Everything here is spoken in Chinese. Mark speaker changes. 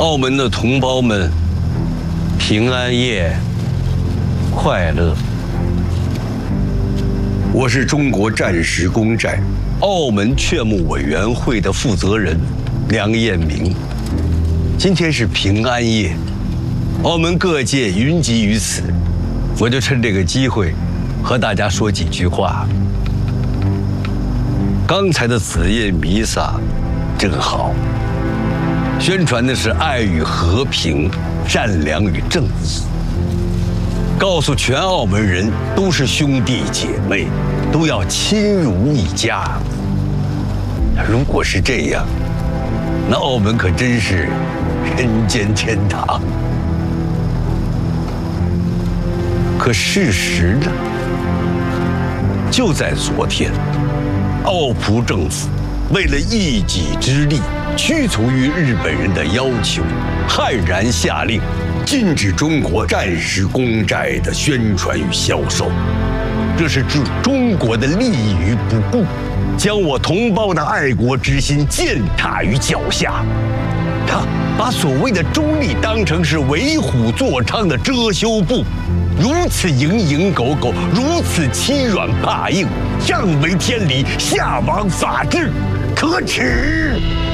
Speaker 1: 澳门的同胞们，平安夜快乐！我是中国战时公债澳门劝募委员会的负责人梁彦明。今天是平安夜，澳门各界云集于此，我就趁这个机会和大家说几句话。刚才的子夜弥撒正好，宣传的是爱与和平、善良与正义，告诉全澳门人都是兄弟姐妹，都要亲如一家。如果是这样，那澳门可真是人间天堂。可事实呢？就在昨天，澳葡政府为了一己之力，屈从于日本人的要求，悍然下令禁止中国战时公债的宣传与销售。这是置中国的利益于不顾，将我同胞的爱国之心践踏于脚下。他把所谓的中立当成是为虎作伥的遮羞布，如此蝇营狗苟，如此欺软怕硬，上为天理，下亡法治，可耻！